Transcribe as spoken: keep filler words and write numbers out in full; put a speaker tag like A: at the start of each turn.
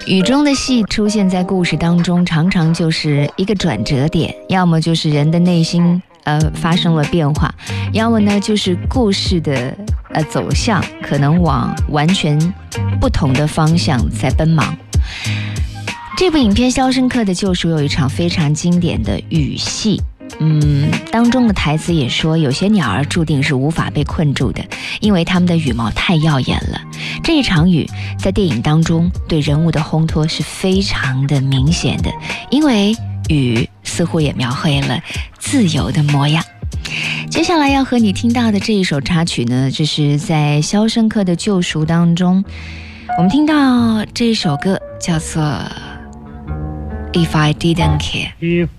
A: 雨中的戏出现在故事当中，常常就是一个转折点，要么就是人的内心呃发生了变化，要么呢就是故事的呃走向可能往完全不同的方向在奔忙。这部影片《肖申克的救赎》有一场非常经典的雨戏，嗯，当中的台词也说，有些鸟儿注定是无法被困住的，因为它们的羽毛太耀眼了。这一场雨在电影当中对人物的烘托是非常的明显的，因为雨似乎也描绘了自由的模样。接下来要和你听到的这一首插曲呢，就是在《肖申克的救赎》当中，我们听到这一首歌叫做 If I Didn't Care。